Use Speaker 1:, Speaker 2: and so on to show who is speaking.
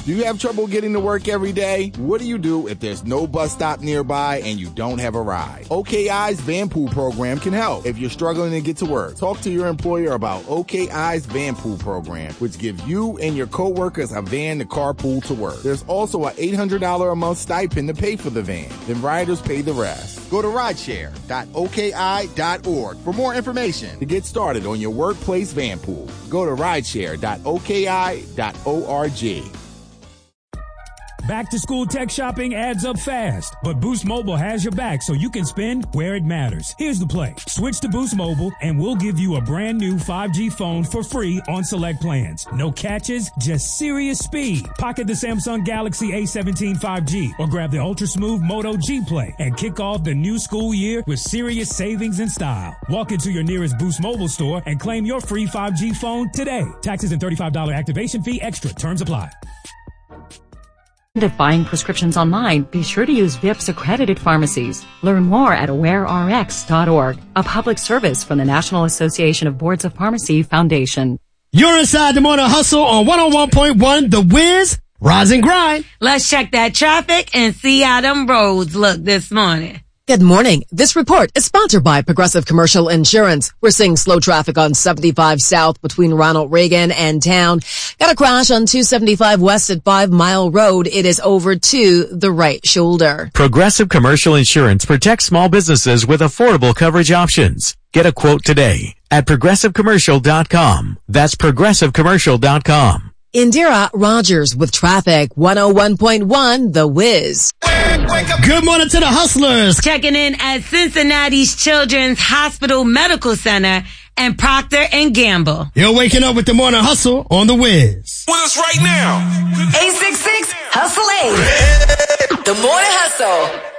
Speaker 1: Do you have trouble getting to work every day? What do you do if there's no bus stop nearby and you don't have a ride? OKI's Van Pool program can help. If you're struggling to get to work, talk to your employer about OKI's Van Pool program, which gives you and your coworkers a van to carpool to work. There's also an $800 a month stipend to pay for the van. Then riders pay the rest. Go to rideshare.oki.org for more information to get started on your workplace van pool. Go to rideshare.oki.org.
Speaker 2: Back to school tech shopping adds up fast, but Boost Mobile has your back so you can spend where it matters. Here's the play. Switch to Boost Mobile and we'll give you a brand new 5G phone for free on select plans. No catches, just serious speed. Pocket the Samsung Galaxy A17 5G or grab the ultra smooth Moto G Play and kick off the new school year with serious savings and style. Walk into your nearest Boost Mobile store and claim your free 5G phone today. Taxes and $35 activation fee extra. Terms apply.
Speaker 3: Of buying prescriptions online, be sure to use VIP's accredited pharmacies. Learn more at awarerx.org, a public service from the National Association of Boards of Pharmacy Foundation.
Speaker 4: You're inside the Morning Hustle on 101.1 The Wiz. Rise and grind.
Speaker 5: Let's check that traffic and see how them roads look this morning.
Speaker 6: Good morning. This report is sponsored by Progressive Commercial Insurance. We're seeing slow traffic on 75 South between Ronald Reagan and Town. Got a crash on 275 West at 5 Mile Road. It is over to the right shoulder.
Speaker 7: Progressive Commercial Insurance protects small businesses with affordable coverage options. Get a quote today at progressivecommercial.com. That's progressivecommercial.com.
Speaker 6: Indira Rogers with traffic. 101.1 The Wiz.
Speaker 4: Good morning to the hustlers.
Speaker 5: Checking in at Cincinnati's Children's Hospital Medical Center and Procter & Gamble.
Speaker 4: You're waking up with the Morning Hustle on The Wiz.
Speaker 8: With us right now.
Speaker 9: 866 Hustle 8. The Morning Hustle.